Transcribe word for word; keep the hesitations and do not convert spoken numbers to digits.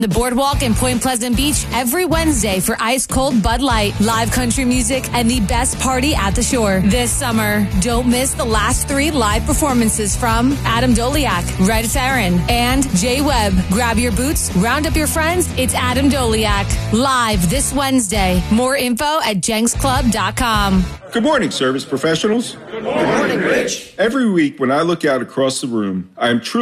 The Boardwalk in Point Pleasant Beach every Wednesday for ice cold Bud Light, live country music, and the best party at the shore. This summer, don't miss the last three live performances from Adam Doliak, Red Farron, and Jay Webb. Grab your boots, round up your friends. It's Adam Doliak live this Wednesday. More info at jenks club dot com. Good morning, service professionals. Good morning, Rich. Every week when I look out across the room, I am truly